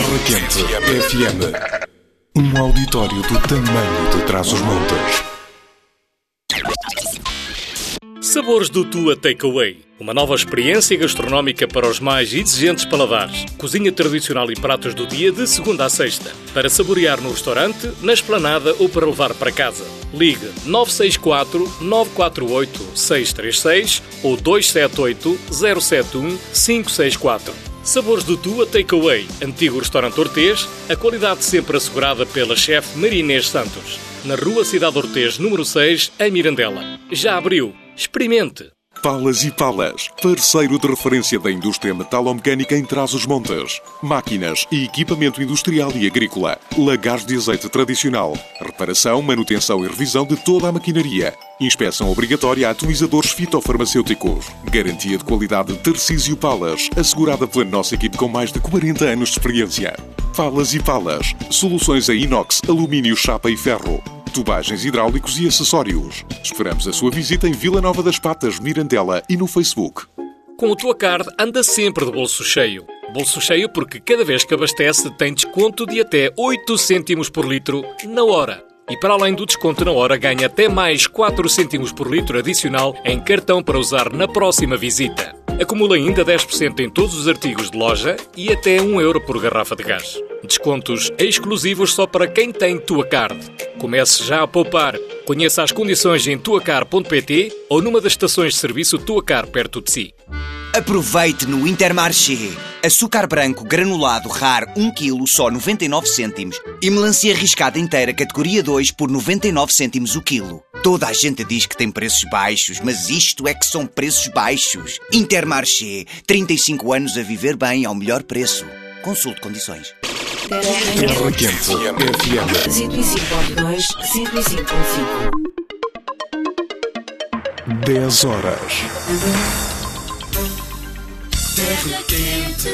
Terra Quente FM. Um auditório do tamanho de Trás-os-Montes. Sabores do Tua Takeaway. Uma nova experiência gastronómica para os mais exigentes paladares. Cozinha tradicional e pratos do dia de segunda a sexta. Para saborear no restaurante, na esplanada ou para levar para casa. Ligue 964-948-636 ou 278-071-564. Sabores do Tua Takeaway. Antigo restaurante Ortês. A qualidade sempre assegurada pela chefe Maria Inês Santos. Na Rua Cidade Ortês, número 6, em Mirandela. Já abriu. Experimente! Palas e Palas, parceiro de referência da indústria metalomecânica em Trás-os-Montes. Máquinas e equipamento industrial e agrícola. Lagares de azeite tradicional. Reparação, manutenção e revisão de toda a maquinaria. Inspeção obrigatória a atomizadores fitofarmacêuticos. Garantia de qualidade Tarcísio Palas, assegurada pela nossa equipe com mais de 40 anos de experiência. Palas e Palas, soluções em inox, alumínio, chapa e ferro. Tubagens hidráulicos e acessórios. Esperamos a sua visita em Vila Nova das Patas, Mirandela e no Facebook. Com o Tua Card anda sempre de bolso cheio. Bolso cheio porque cada vez que abastece tem desconto de até 8 cêntimos por litro na hora. E para além do desconto na hora, ganha até mais 4 cêntimos por litro adicional em cartão para usar na próxima visita. Acumula ainda 10% em todos os artigos de loja e até €1 por garrafa de gás. Descontos exclusivos só para quem tem Tua Card. Comece já a poupar. Conheça as condições em tuacar.pt ou numa das estações de serviço Tua Car perto de si. Aproveite no Intermarché. Açúcar branco granulado RAR 1 kg só 99 cêntimos e melancia riscada inteira categoria 2 por 99 cêntimos o quilo. Toda a gente diz que tem preços baixos, mas isto é que são preços baixos. Intermarché. 35 anos a viver bem ao melhor preço. Consulte condições. Terra Quente FM. 105.2, 105.5. 10 horas. Terra Quente.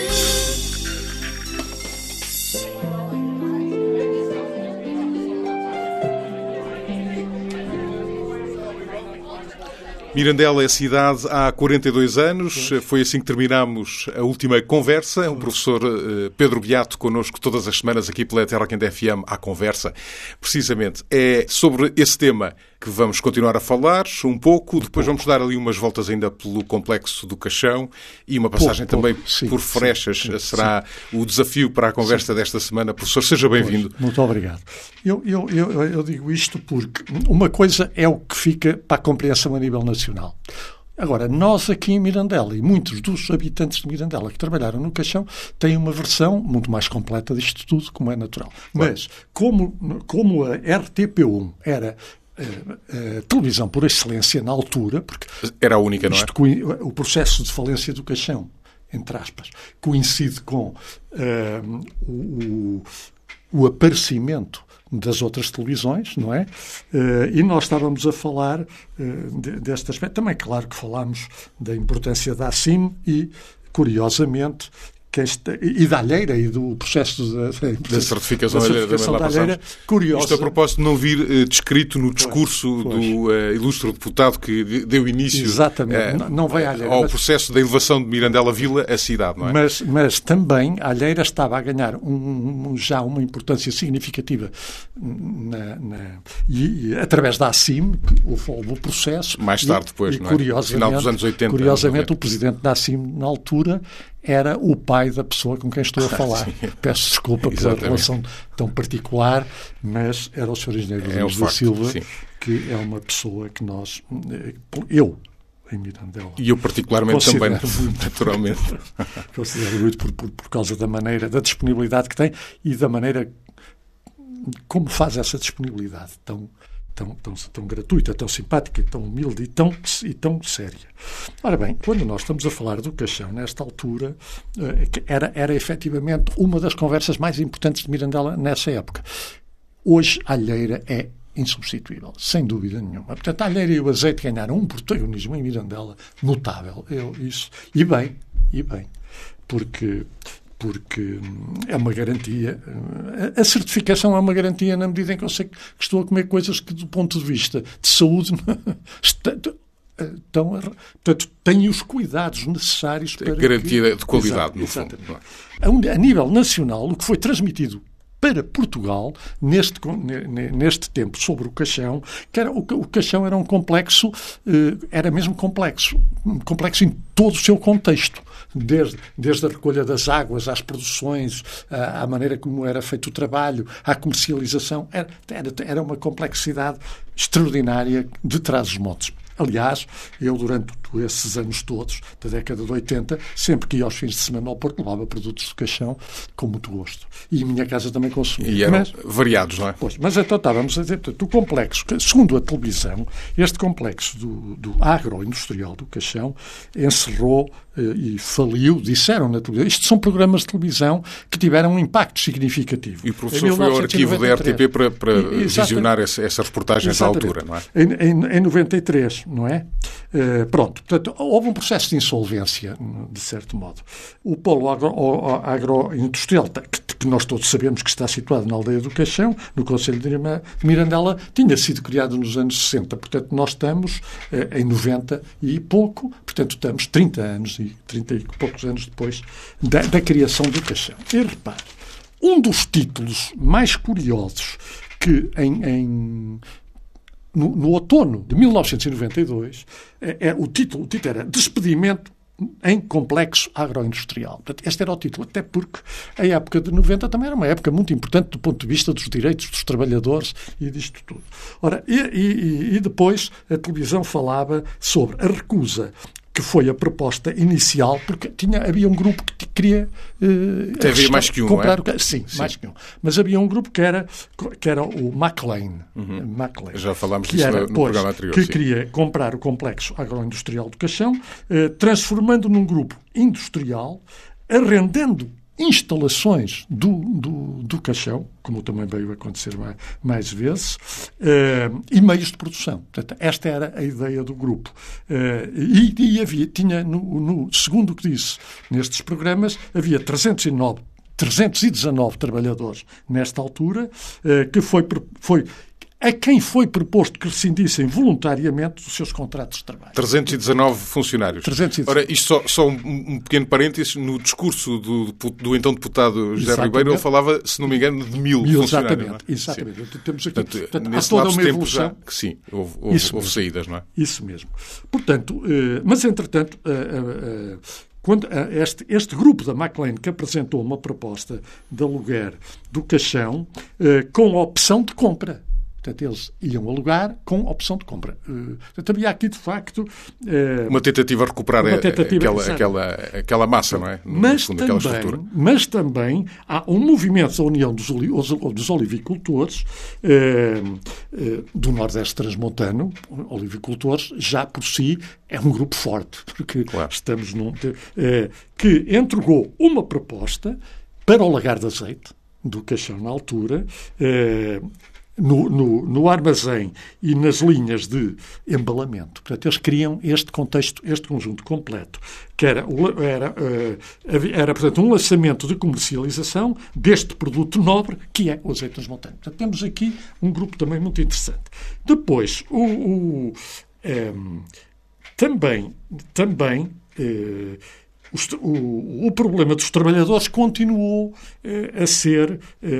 Mirandela é cidade há 42 anos, foi assim que terminámos a última conversa. O professor Pedro Beato connosco todas as semanas aqui pela Terra Quente FM à conversa. Precisamente, é sobre esse tema que vamos continuar a falar um pouco, depois vamos dar ali umas voltas ainda pelo Complexo do Caixão e uma passagem também por Frechas. Será o desafio para a conversa desta semana. Professor, seja bem-vindo. Muito obrigado. Eu digo isto porque uma coisa é o que fica para a compreensão a nível nacional. Agora, nós aqui em Mirandela e muitos dos habitantes de Mirandela que trabalharam no Caixão têm uma versão muito mais completa disto tudo, como é natural. Mas, como a RTP1 era a televisão por excelência na altura, porque era a única, não é? O processo de falência do Caixão, entre aspas, coincide com o aparecimento das outras televisões, não é? E nós estávamos a falar deste aspecto. Também, claro que falámos da importância da ACIM e, curiosamente, e da Alheira e do processo da certificação da Alheira, curioso. Isto a propósito de não vir descrito no discurso do ilustre deputado que deu início não vai ao processo da elevação de Mirandela Vila à cidade, não é? Mas também a Alheira estava a ganhar já uma importância significativa e através da ACIM, houve o processo. Mais tarde depois, não é? Final dos anos 80. Curiosamente, o presidente da ACIM, na altura, era o pai da pessoa com quem estou a falar. Peço desculpa pela relação tão particular, mas era o Sr. Engenheiro Domingos da Silva, que é uma pessoa que eu, em Mirandela... E eu particularmente também, naturalmente. Considero muito por causa da maneira, da disponibilidade que tem e da maneira como faz essa disponibilidade tão gratuita, tão simpática, tão humilde e tão séria. Ora bem, quando nós estamos a falar do Caixão, nesta altura, era efetivamente uma das conversas mais importantes de Mirandela nessa época. Hoje, a Alheira é insubstituível, sem dúvida nenhuma. Portanto, a Alheira e o azeite ganharam um protagonismo em Mirandela notável. E bem, porque é uma garantia. A certificação é uma garantia na medida em que eu sei que estou a comer coisas que, do ponto de vista de saúde, portanto, têm os cuidados necessários para... Garantia de qualidade, no fundo. A nível nacional, o que foi transmitido para Portugal, neste tempo, sobre o Caixão, que era, o Caixão era um complexo, era mesmo complexo em todo o seu contexto, desde a recolha das águas, às produções, à maneira como era feito o trabalho, à comercialização, era uma complexidade extraordinária de Trás-os-Montes. Aliás, eu durante esses anos todos, da década de 80, sempre que ia aos fins de semana ao Porto, levava produtos de Caixão com muito gosto. E a minha casa também consumia. E eram variados, não é? Pois, mas então estávamos a dizer, portanto, o complexo, segundo a televisão, este complexo do agroindustrial do Caixão encerrou e faliu, disseram na televisão. Isto são programas de televisão que tiveram um impacto significativo. E o professor foi ao arquivo da RTP para visionar essas reportagens à altura, não é? Em 93, não é? Pronto, portanto, houve um processo de insolvência, de certo modo. O polo agroindustrial, que nós todos sabemos que está situado na aldeia do Caixão, no concelho de Mirandela, tinha sido criado nos anos 60. Portanto, nós estamos em 90 e pouco, portanto, estamos 30 anos e 30 e poucos anos depois da criação do Caixão. E repare, um dos títulos mais curiosos que no outono de 1992, o título era Despedimento em Complexo Agroindustrial. Portanto, este era o título, até porque a época de 90 também era uma época muito importante do ponto de vista dos direitos dos trabalhadores e disto tudo. Ora, e depois a televisão falava sobre a recusa, que foi a proposta inicial, porque havia um grupo que queria havia mais que um, comprar não é? Sim, mais que um. Mas havia um grupo que era o McLean. Já falámos disso no programa anterior. Que queria comprar o complexo agroindustrial do Caixão, transformando num grupo industrial, arrendando instalações do Caixão, como também veio a acontecer mais vezes, e meios de produção. Portanto, esta era a ideia do grupo. Tinha, segundo o que disse nestes programas, havia 319 trabalhadores nesta altura, que foi a quem foi proposto que rescindissem voluntariamente dos seus contratos de trabalho. 319 funcionários. 319. Ora, isto só um pequeno parênteses, no discurso do então deputado José Ribeiro, ele falava, se não me engano, de 1000 funcionários. Exatamente. Temos aqui, portanto, há toda uma evolução. Sim, houve saídas, não é? Isso mesmo. Portanto, mas entretanto, quando este grupo da McLean que apresentou uma proposta de aluguer do Caixão com a opção de compra. Portanto, eles iam alugar com opção de compra. Portanto, havia aqui, de facto... uma tentativa de recuperar aquela massa, não é? Mas também há um movimento da União dos Olivicultores do Nordeste Transmontano. Olivicultores, já por si, é um grupo forte, porque estamos que entregou uma proposta para o lagar de azeite do Caixão na altura, no armazém e nas linhas de embalamento. Portanto, eles queriam este contexto, este conjunto completo, que era portanto, um lançamento de comercialização deste produto nobre, que é o azeite transmontano. Portanto, temos aqui um grupo também muito interessante. Depois, também o problema dos trabalhadores continuou a ser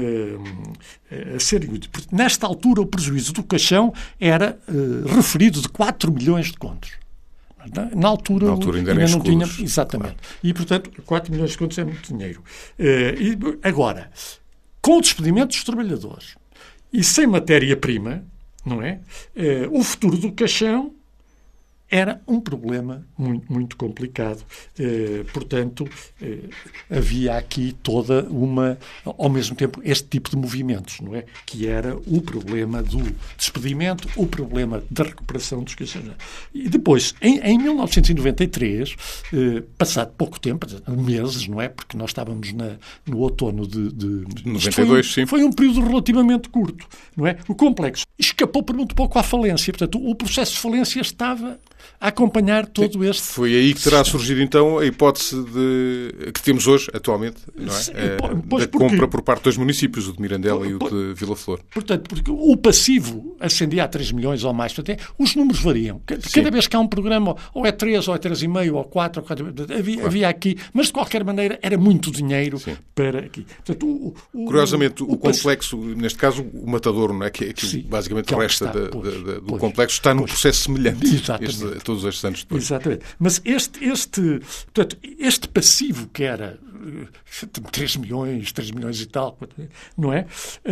nesta altura o prejuízo do Caixão era referido de 4 milhões de contos. Na altura ainda não tínhamos. Exatamente. Claro. E, portanto, 4 milhões de contos é muito dinheiro. E agora, com o despedimento dos trabalhadores e sem matéria-prima, não é? O futuro do Caixão era um problema muito, muito complicado. Portanto, havia aqui toda ao mesmo tempo, este tipo de movimentos, não é? Que era o problema do despedimento, o problema da recuperação dos caixões. E depois, em 1993, passado pouco tempo, meses, não é? Porque nós estávamos no outono de 92, sim. Foi um período relativamente curto, não é? O complexo escapou por muito pouco à falência. Portanto, o processo de falência estava a acompanhar todo este... Foi aí que terá surgido, então, a hipótese que temos hoje, atualmente, não é? Da compra por parte dos municípios, o de Mirandela e o de Vila Flor. Portanto, porque o passivo ascendia a 3 milhões ou mais. Portanto, os números variam. Cada vez que há um programa, ou é 3, ou é 3,5, ou 4, ou 4... Havia aqui, mas de qualquer maneira era muito dinheiro para aqui. Portanto, curiosamente, o complexo, neste caso, o Matadouro, não é? Que basicamente resta do complexo, está num processo semelhante a todos estes anos depois. Exatamente. Mas este passivo que era 3 milhões e tal, não é?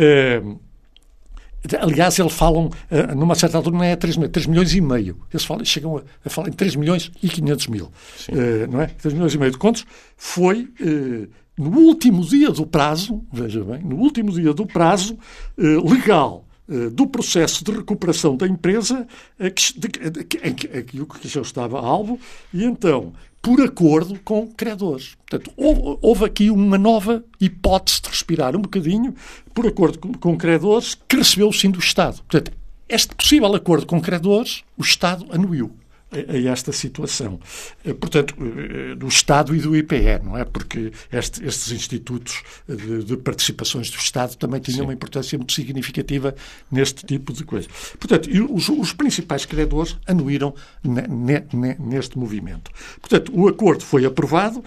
Aliás, eles falam, numa certa altura, não é 3 milhões e meio. Eles chegam a falar em 3 milhões e 500 mil. Não é? 3 milhões e meio de contos. Foi no último dia do prazo, veja bem, no último dia do prazo legal do processo de recuperação da empresa em que o que já estava alvo, e então, por acordo com credores. Portanto, houve aqui uma nova hipótese de respirar um bocadinho, por acordo com credores, que recebeu sim do Estado. Portanto, este possível acordo com credores, o Estado anuiu a esta situação. Portanto, do Estado e do IPE, não é? Porque estes institutos de participações do Estado também tinham uma importância muito significativa neste tipo de coisa. Portanto, os principais credores anuíram neste movimento. Portanto, o acordo foi aprovado,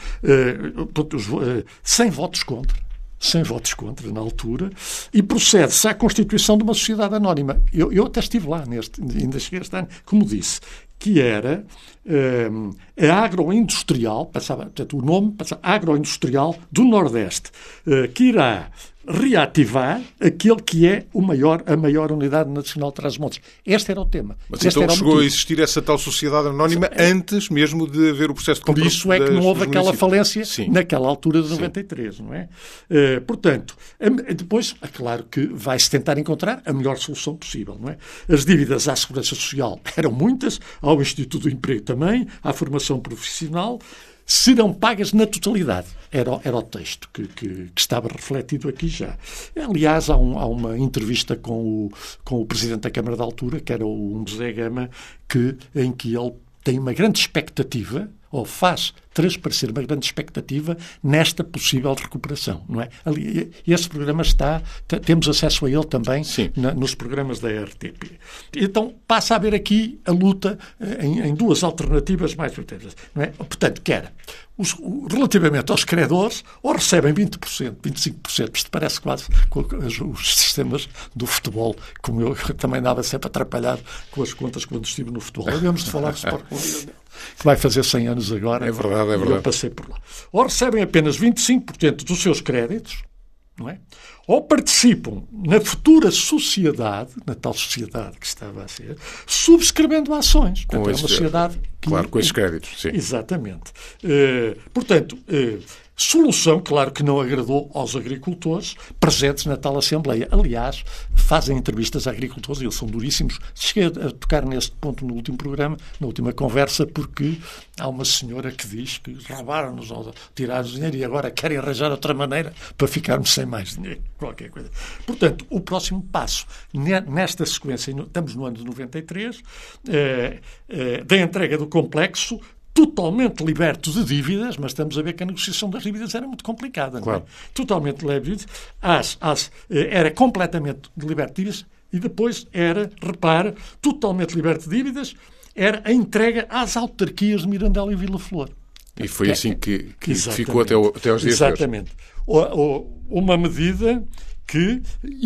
sem votos contra na altura, e procede-se à constituição de uma sociedade anónima. Eu até estive lá, ainda cheguei este ano, como disse, que era a Agroindustrial, portanto, o nome passava Agroindustrial do Nordeste, que irá reativar aquele que é a maior unidade nacional de Trás-os-Montes. Este era o tema. Mas então chegou a existir essa tal sociedade anónima antes mesmo de haver o processo de compra. Por isso é que não houve aquela falência naquela altura de 93, não é? Portanto, depois, é claro que vai-se tentar encontrar a melhor solução possível, não é? As dívidas à Segurança Social eram muitas, ao Instituto do Emprego também, à formação profissional, serão pagas na totalidade. Era o texto que estava refletido aqui já. Aliás, há uma entrevista com o Presidente da Câmara da altura, que era o José Gama, em que ele tem uma grande expectativa, ou faz transparecer uma grande expectativa nesta possível recuperação, não é? Esse programa temos acesso a ele também nos programas da RTP. Então passa a haver aqui a luta em duas alternativas mais importantes, não é? Portanto, que era, relativamente aos credores, ou recebem 20%, 25%, isto parece quase com os sistemas do futebol, como eu também andava sempre atrapalhado com as contas quando estive no futebol. Havemos de falar do Sport Clube, que vai fazer 100 anos agora. É verdade. Eu passei por lá. Ou recebem apenas 25% dos seus créditos, não é? Ou participam na futura sociedade, na tal sociedade que estava a ser, subscrevendo ações. Portanto, é uma sociedade que... Claro, com esses créditos, sim. Exatamente. Portanto, solução, claro, que não agradou aos agricultores presentes na tal Assembleia. Aliás, fazem entrevistas a agricultores e eles são duríssimos. Cheguei a tocar neste ponto no último programa, na última conversa, porque há uma senhora que diz que roubaram-nos, tiraram-nos dinheiro e agora querem arranjar outra maneira para ficarmos sem mais dinheiro. Qualquer coisa. Portanto, o próximo passo, nesta sequência, estamos no ano de 93, da entrega do complexo, totalmente liberto de dívidas, mas estamos a ver que a negociação das dívidas era muito complicada. Claro. Não é? Totalmente liberto, era completamente liberto de dívidas e depois era, repara, totalmente liberto de dívidas, era a entrega às autarquias de Mirandela e Vila Flor. E foi assim que ficou até aos dias de hoje. Exatamente. Uma medida que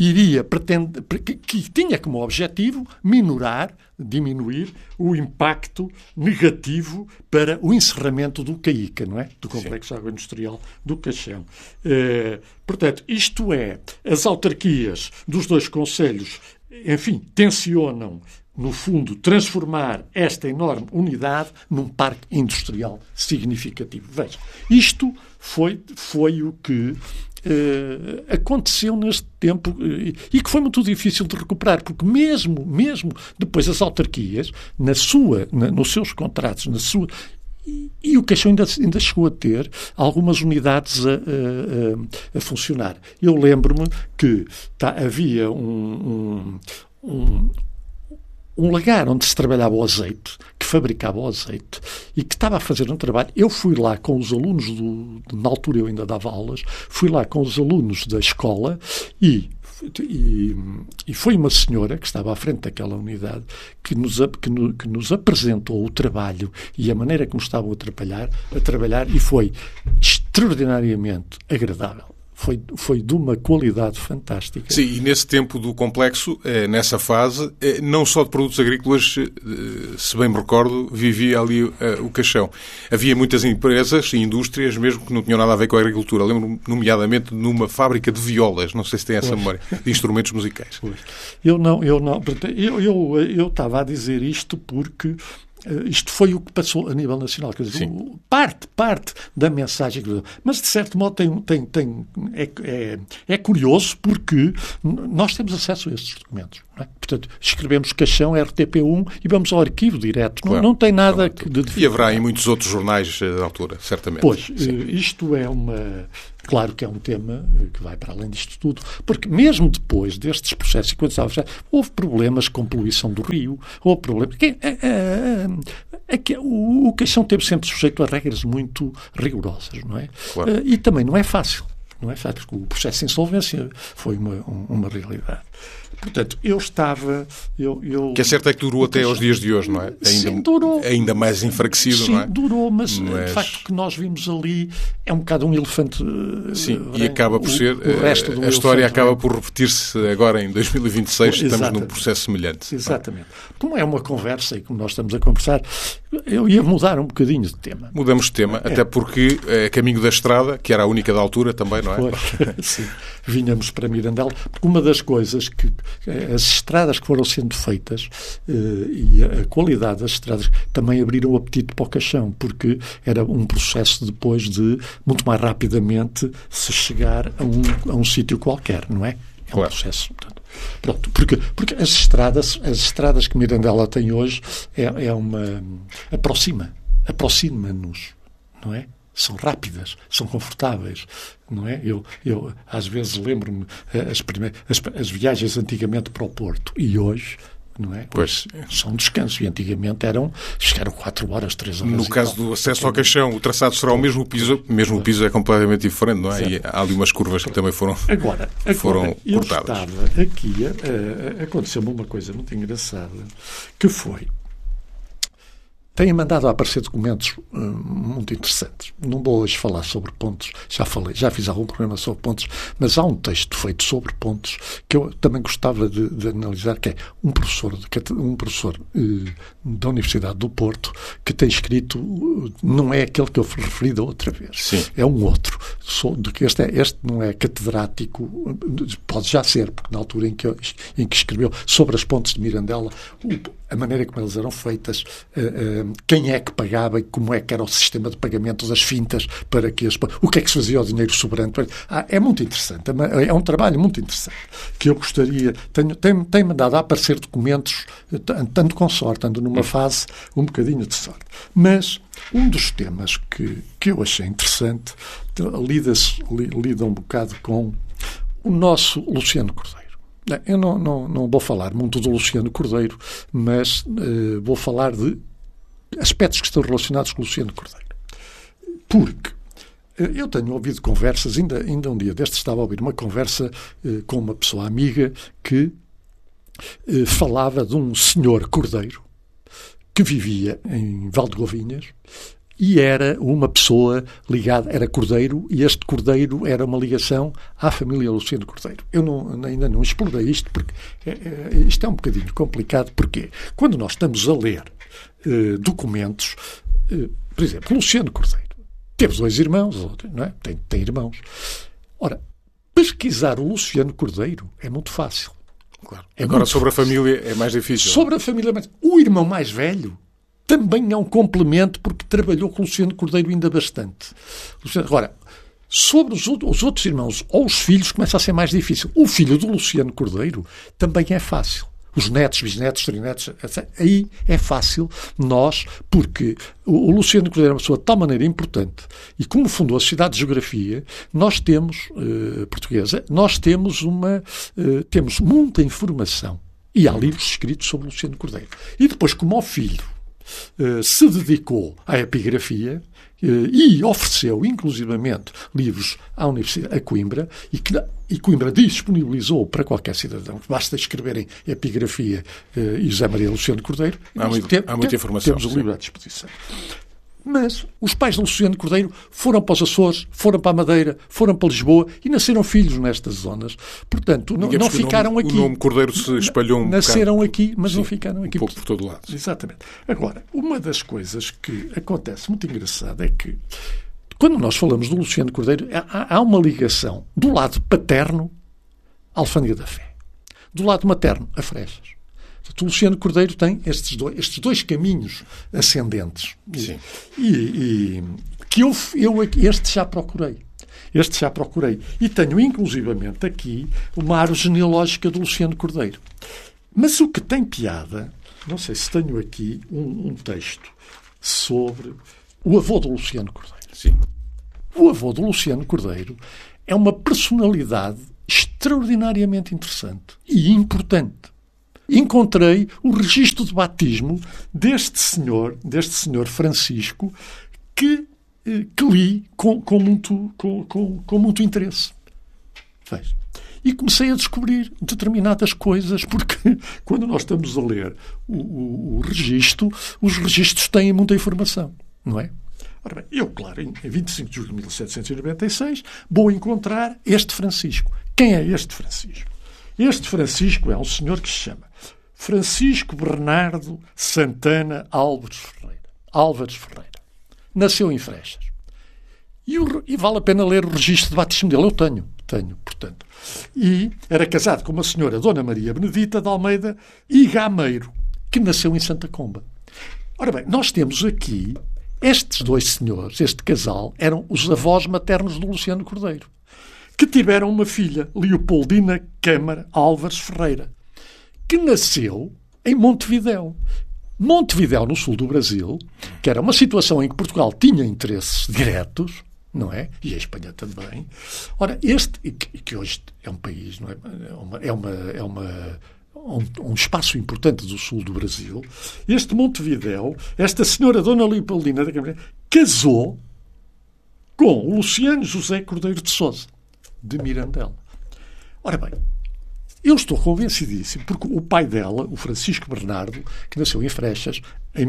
que tinha como objetivo diminuir o impacto negativo para o encerramento do CAICA, não é? Do Complexo Agroindustrial do Caixão. Portanto, isto é, as autarquias dos dois concelhos, enfim, tencionam, no fundo, transformar esta enorme unidade num parque industrial significativo. Veja, isto foi o que aconteceu neste tempo e que foi muito difícil de recuperar, porque mesmo depois as autarquias, nos seus contratos, e o Caixão ainda chegou a ter algumas unidades a funcionar. Eu lembro-me que havia um lagar onde se trabalhava o azeite, que fabricava o azeite, e que estava a fazer um trabalho. Eu fui lá com os alunos, na altura eu ainda dava aulas, fui lá com os alunos da escola e foi uma senhora que estava à frente daquela unidade que nos apresentou o trabalho e a maneira como estavam a trabalhar e foi extraordinariamente agradável. Foi de uma qualidade fantástica. Sim, e nesse tempo do complexo, nessa fase, não só de produtos agrícolas, se bem me recordo, vivia ali o caixão. Havia muitas empresas e indústrias mesmo que não tinham nada a ver com a agricultura. Lembro-me, nomeadamente, numa fábrica de violas, não sei se tem essa memória, de instrumentos musicais. Eu estava a dizer isto porque isto foi o que passou a nível nacional. Quer dizer, parte da mensagem. Mas, de certo modo, é curioso porque nós temos acesso a estes documentos. Não é? Portanto, escrevemos caixão RTP1 e vamos ao arquivo direto. Claro, não tem nada de dificuldade. E haverá em muitos outros jornais da altura, certamente. Pois, isto é claro que é um tema que vai para além disto tudo, porque mesmo depois destes processos, e quando houve problemas com poluição do rio, houve problemas. O caixão teve sempre sujeito a regras muito rigorosas, não é? Claro. E também não é fácil. Não é fácil, porque o processo de insolvência foi uma realidade. Portanto, eu estava... que é certo é que durou até aos dias de hoje, não é? Sim, durou. Ainda mais enfraquecido, sim, não é? Sim, durou, mas de facto o que nós vimos ali é um bocado um elefante... Sim, e acaba por ser... a história acaba por repetir-se agora em 2026, estamos num processo semelhante. Exatamente. Como é uma conversa e como nós estamos a conversar, eu ia mudar um bocadinho de tema. Mudamos de tema, até porque é caminho da estrada, que era a única da altura também, não é? Sim, vinhamos para Mirandela, porque uma das coisas que as estradas que foram sendo feitas e a qualidade das estradas também abriram o apetite para o caixão, porque era um processo depois de, muito mais rapidamente, se chegar a um sítio qualquer, não é? É um processo, portanto. Pronto, porque as estradas que Mirandela tem hoje aproxima-nos, não é? São rápidas, são confortáveis, não é? Eu às vezes lembro-me as viagens antigamente para o Porto e hoje, não é? Pois. São descansos e antigamente chegaram 4 horas, 3 horas. No caso do acesso ao caixão, o traçado será o mesmo piso, o piso é completamente diferente, não é? Certo. E há ali umas curvas que também foram cortadas. Eu estava aqui, aconteceu-me uma coisa muito engraçada, que foi... Têm mandado a aparecer documentos muito interessantes. Não vou hoje falar sobre pontos, já fiz algum programa sobre pontos, mas há um texto feito sobre pontos que eu também gostava de analisar, que é um professor da Universidade do Porto que tem escrito, não é aquele que eu referi da outra vez, sim, é um outro. Este não é catedrático, pode já ser, porque na altura em que escreveu sobre as pontes de Mirandela, a maneira como elas eram feitas, quem é que pagava e como é que era o sistema de pagamento das fintas para que o que é que se fazia ao dinheiro sobrante. É muito interessante, é um trabalho muito interessante que eu gostaria, tenho mandado a aparecer documentos, tanto com sorte, ando numa fase um bocadinho de sorte, mas um dos temas que eu achei interessante lida um bocado com o nosso Luciano Cordeiro. Eu não vou falar muito do Luciano Cordeiro, mas vou falar de aspectos que estão relacionados com o Luciano Cordeiro. Porque eu tenho ouvido conversas, ainda um dia destes estava a ouvir uma conversa com uma pessoa amiga que falava de um senhor Cordeiro que vivia em Valdegovinhas e era uma pessoa ligada, era Cordeiro, e este Cordeiro era uma ligação à família Luciano Cordeiro. Eu ainda não explorei isto, porque isto é um bocadinho complicado, porque quando nós estamos a ler documentos, por exemplo, Luciano Cordeiro teve 2 irmãos, não é? Tem irmãos. Ora, pesquisar o Luciano Cordeiro é muito fácil. Claro. Agora, sobre a família é mais difícil. Sobre a família, o irmão mais velho também é um complemento, porque trabalhou com o Luciano Cordeiro ainda bastante. Agora, sobre os outros irmãos ou os filhos começa a ser mais difícil. O filho do Luciano Cordeiro também é fácil. Os netos, bisnetos, trinetos, etc. Aí é fácil porque o Luciano Cordeiro é uma pessoa de tal maneira importante, e como fundou a Sociedade de Geografia, nós temos, portuguesa, nós temos muita informação E há livros escritos sobre Luciano Cordeiro. E depois, como o filho se dedicou à epigrafia e ofereceu, inclusivamente, livros à Universidade, a Coimbra, e Coimbra disponibilizou para qualquer cidadão, basta escreverem epigrafia e José Maria Luciano Cordeiro, há muita informação. Temos o livro à disposição. Mas os pais de Luciano Cordeiro foram para os Açores, foram para a Madeira, foram para Lisboa e nasceram filhos nestas zonas. Portanto, não ficaram aqui. O nome Cordeiro se espalhou Nasceram bocado. aqui, mas não ficaram aqui. Um pouco por todo lado. Exatamente. Agora, uma das coisas que acontece muito engraçada é que, quando nós falamos do Luciano Cordeiro, há uma ligação do lado paterno à Alfândega da Fé, do lado materno a Freixas. O Luciano Cordeiro tem estes dois caminhos ascendentes. Sim. E que este já procurei. E tenho, inclusivamente, aqui uma árvore genealógica do Luciano Cordeiro. Mas o que tem piada, não sei se tenho aqui um texto sobre o avô do Luciano Cordeiro. Sim. O avô do Luciano Cordeiro é uma personalidade extraordinariamente interessante e importante. Encontrei o registro de batismo deste senhor Francisco, que li com muito interesse. Veja. E comecei a descobrir determinadas coisas, porque quando nós estamos a ler o registro, os registros têm muita informação, não é? Ora bem, eu, claro, em 25 de julho de 1796, vou encontrar este Francisco. Quem é este Francisco? Este Francisco é um senhor que se chama Francisco Bernardo Santana Álvares Ferreira. Nasceu em Freixas. E vale a pena ler o registro de batismo dele. Eu tenho, portanto. E era casado com uma senhora, Dona Maria Benedita de Almeida e Gameiro, que nasceu em Santa Comba. Ora bem, nós temos aqui estes dois senhores, este casal, eram os avós maternos do Luciano Cordeiro, que tiveram uma filha, Leopoldina Câmara Álvares Ferreira, que nasceu em Montevidéu. Montevidéu, no sul do Brasil, que era uma situação em que Portugal tinha interesses diretos, não é? E a Espanha também. Ora, que hoje é um país, não é? Um espaço importante do sul do Brasil. Este Montevidéu, esta senhora Dona Leopoldina da Câmara, casou com o Luciano José Cordeiro de Sousa, de Mirandela. Ora bem, eu estou convencidíssimo, porque o pai dela, o Francisco Bernardo, que nasceu em Freixas em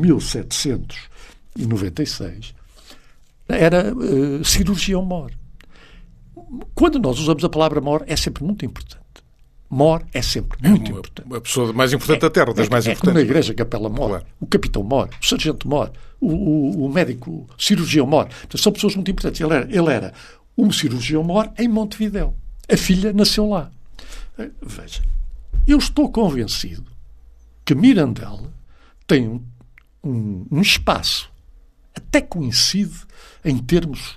1796, era cirurgião-mor. Quando nós usamos a palavra mor, é sempre muito importante. Mor é sempre muito importante. A pessoa mais importante da Terra, das mais importantes. Como na Igreja Capela Mor, claro. O Capitão Mor, o Sargento Mor, o médico cirurgião Mor. Portanto, são pessoas muito importantes. Ele era um cirurgião-mor em Montevidéu. A filha nasceu lá. Veja, eu estou convencido que Mirandela tem um espaço, até coincide em termos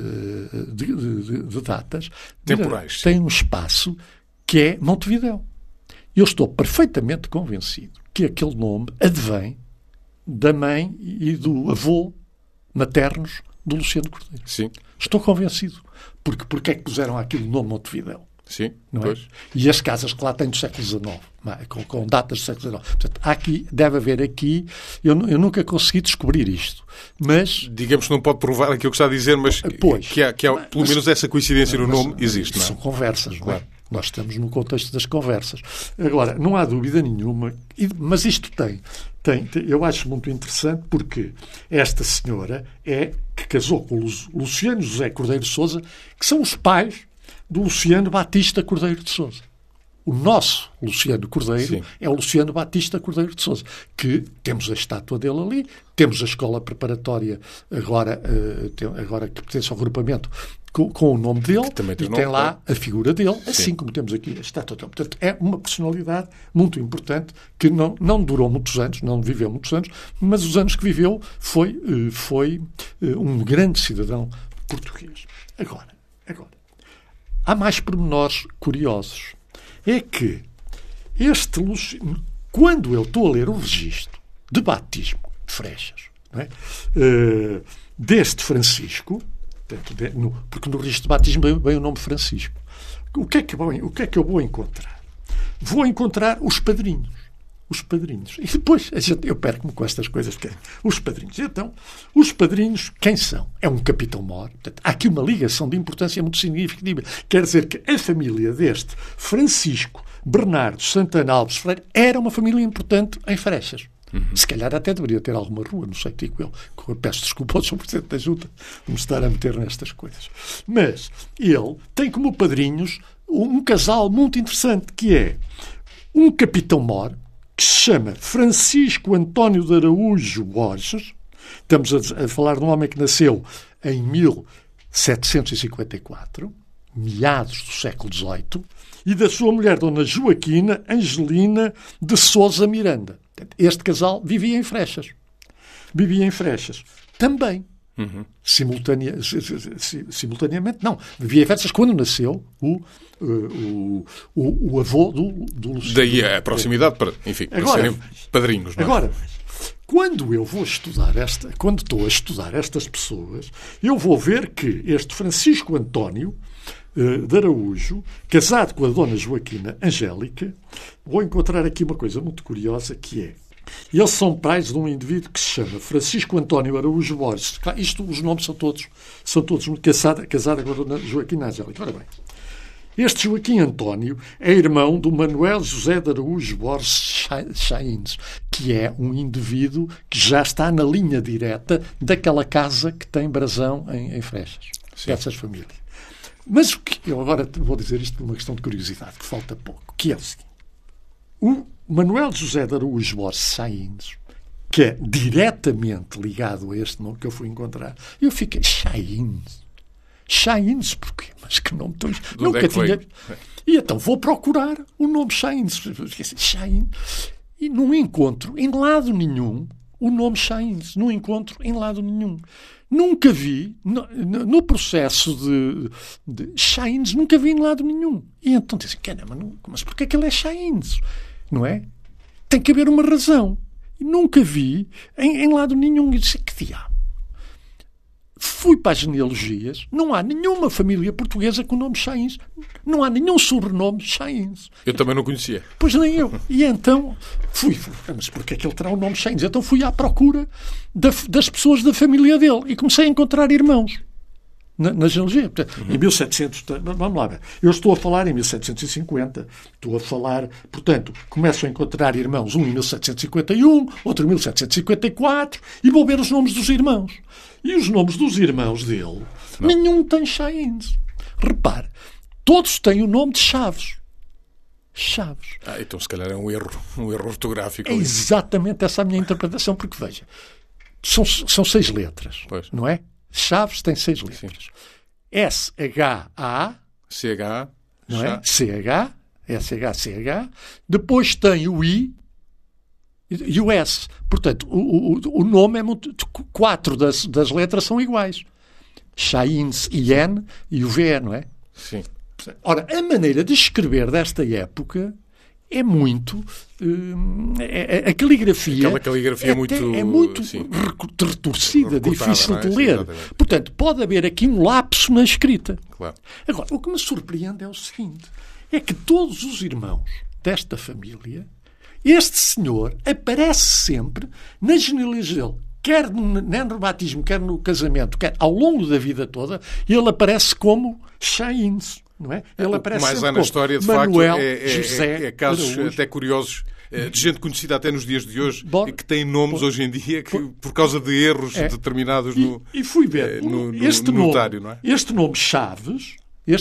de datas, temporais. Tem um espaço que é Montevidéu. Eu estou perfeitamente convencido que aquele nome advém da mãe e do avô maternos do Luciano Cordeiro. Sim. Estou convencido. Porque é que puseram aquele nome Montevidéu? Sim, não é? E as casas que lá têm do século XIX, com datas do século XIX. Portanto, deve haver aqui... Eu nunca consegui descobrir isto, mas... Digamos que não pode provar aquilo que está a dizer, mas que há pelo menos essa coincidência no nome existe, não é? São conversas, claro. Não é? Nós estamos no contexto das conversas. Agora, não há dúvida nenhuma, mas isto eu acho muito interessante, porque esta senhora que casou com o Luciano José Cordeiro de Sousa, que são os pais do Luciano Batista Cordeiro de Sousa. O nosso Luciano Cordeiro, sim, é o Luciano Batista Cordeiro de Sousa, que temos a estátua dele ali, temos a escola preparatória agora que pertence ao agrupamento com o nome dele, e tem lá a figura dele, sim, assim como temos aqui a estátua dele. Portanto, é uma personalidade muito importante que não durou muitos anos, não viveu muitos anos, mas os anos que viveu foi um grande cidadão português. Agora, há mais pormenores curiosos. É que quando eu estou a ler o registro de batismo de Freixas, não é? Deste Francisco, porque no registro de batismo vem o nome Francisco, o que é que eu vou encontrar? vou encontrar os padrinhos. Os padrinhos. E depois eu perco-me com estas coisas. Os padrinhos. Então, os padrinhos, quem são? É um capitão-mor. Portanto, há aqui uma ligação de importância muito significativa. Quer dizer que a família deste Francisco Bernardo Santana Alves Freire era uma família importante em Freixas. Se calhar até deveria ter alguma rua, não sei, digo eu. Peço desculpa ao Sr. Presidente da Junta de me estar a meter nestas coisas. Mas ele tem como padrinhos um casal muito interessante, que é um capitão-mor, que se chama Francisco António de Araújo Borges. Estamos a falar de um homem que nasceu em 1754, meados do século XVIII, e da sua mulher, Dona Joaquina Angelina de Sousa Miranda. Este casal vivia em Freixas. Vivia em Freixas. Também. Simultaneamente, não. Vivia em Freixas quando nasceu o avô do Luciano. Daí a proximidade para, enfim, para serem padrinhos. Não é? Agora, quando estou a estudar estas pessoas, eu vou ver que este Francisco António de Araújo, casado com a Dona Joaquina Angélica, vou encontrar aqui uma coisa muito curiosa, que é: eles são pais de um indivíduo que se chama Francisco António Araújo Borges. Os nomes são todos casado com a Dona Joaquina Angélica. Ora bem, este Joaquim António é irmão do Manuel José de Araújo Borges Chaines, que é um indivíduo que já está na linha direta daquela casa que tem brasão em Freixas. Dessas famílias. Mas o que eu agora vou dizer isto por uma questão de curiosidade, que falta pouco, que é o seguinte: o Manuel José de Araújo Borges Chaines, que é diretamente ligado a este nome que eu fui encontrar, eu fiquei Chaines porquê? Mas que nome tão... Nunca tinha... E então vou procurar o nome Chaines. E não encontro em lado nenhum o nome Chaines. Não encontro em lado nenhum. Nunca vi, no processo de Chaines, nunca vi em lado nenhum. E então dizem, mas porquê que ele é Chaines? Não é? Tem que haver uma razão. E nunca vi em lado nenhum. E disse, que diabo? Fui para as genealogias, não há nenhuma família portuguesa com o nome Chaines. Não há nenhum sobrenome Chaines. Eu também não conhecia. Pois nem eu. E então mas porquê é que ele terá o nome Chaines? Então fui à procura das pessoas da família dele e comecei a encontrar irmãos na genealogia. Em 1700, vamos lá ver, eu estou a falar em 1750, estou a falar, portanto, começo a encontrar irmãos, um em 1751, outro em 1754, e vou ver os nomes dos irmãos. E os nomes dos irmãos dele, nenhum tem Chaines. Repare, todos têm o nome de Chaves. Chaves. Então se calhar é um erro ortográfico. É exatamente essa a minha interpretação, porque veja, são 6 letras, pois. Não é? Chaves tem 6 letras. Sim. S-H-A, C-H, não é? C-H, S-H-C-H, depois tem o I e o S. Portanto, o nome é muito... 4 das letras são iguais. Chaines, I-N e o V-E, não é? Sim. Ora, a maneira de escrever desta época é muito... a caligrafia... Aquela caligrafia é muito retorcida, difícil de ler. Exatamente. Portanto, pode haver aqui um lapso na escrita. Claro. Agora, o que me surpreende é o seguinte: é que todos os irmãos desta família, este senhor aparece sempre na genealogia dele. Quer no batismo, quer no casamento, quer ao longo da vida toda, ele aparece como Chaines. Não é? Ele aparece mais sempre na história, de Manuel facto, José é casos Araújo. Até curiosos de gente conhecida até nos dias de hoje e que tem nomes hoje em dia que, por causa de erros determinados e fui ver no notário, não é? Este nome Chaves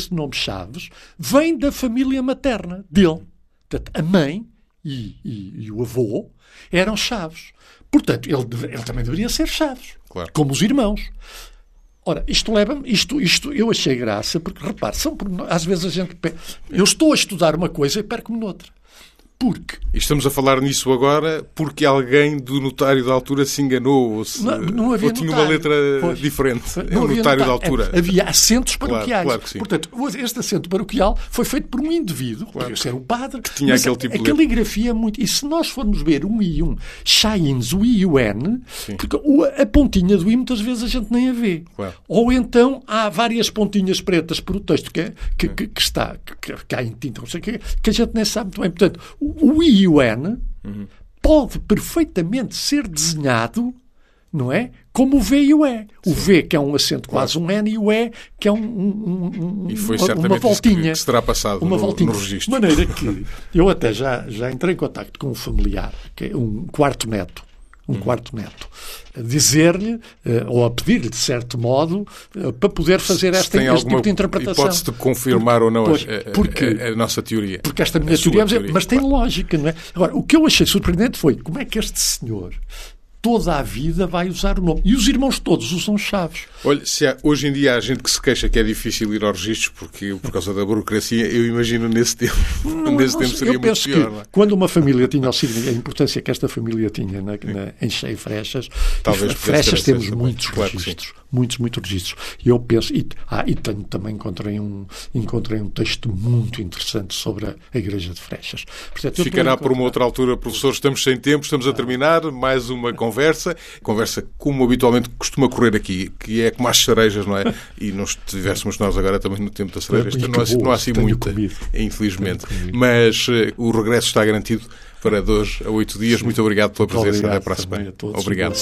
vem da família materna dele. Portanto, a mãe e o avô eram Chaves. Portanto, ele também deveria ser Chaves, claro. Como os irmãos. Ora, isto eu achei graça, porque, repare, às vezes a gente... Eu estou a estudar uma coisa e perco-me noutra. Porque... E estamos a falar nisso agora porque alguém do notário da altura se enganou ou, não havia ou tinha notário. uma letra diferente. É o notário da altura. Havia assentos paroquiais. Claro que sim. Portanto, este assento paroquial foi feito por um indivíduo, podia ser o padre, que tinha aquele tipo de a caligrafia é muito... E se nós formos ver um I, Shines, o I e o N, porque a pontinha do I muitas vezes a gente nem a vê. Claro. Ou então há várias pontinhas pretas por o texto que está, que há em tinta, que a gente nem sabe muito bem. Portanto, o I e o N pode perfeitamente ser desenhado, não é? Como o V e o E. O V, que é um acento quase um N, e o E, que é e foi uma voltinha. Que será passado no registro. De maneira que eu até já entrei em contacto com um familiar, que é um quarto neto, a dizer-lhe, ou a pedir-lhe, de certo modo, para poder fazer este tipo de interpretação. Hipótese de confirmar ou não a nossa teoria. Porque esta minha teoria, mas tem lógica, não é? Agora, o que eu achei surpreendente foi como é que este senhor toda a vida vai usar o nome. E os irmãos todos usam Chaves. Olha, hoje em dia há gente que se queixa que é difícil ir aos registros por causa da burocracia, eu imagino nesse tempo. Nesse tempo seria muito pior. Não é? Quando uma família tinha a importância que esta família tinha em Cheio Freixas, Freixas temos muitos registros. Muitos registros. E eu penso, encontrei um texto muito interessante sobre a Igreja de Freixas. Portanto, ficará por uma outra altura, professor. Estamos sem tempo, estamos a terminar. Mais uma conversa como habitualmente costuma correr aqui, que é como as cerejas, não é? E não estivéssemos nós agora também no tempo das cerejas. Não há assim muito, infelizmente. Mas o regresso está garantido para 2 a 8 dias. Muito obrigado pela presença. Até para a semana. Obrigado.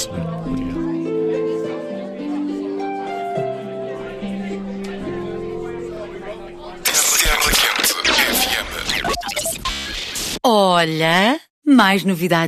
Olha, mais novidades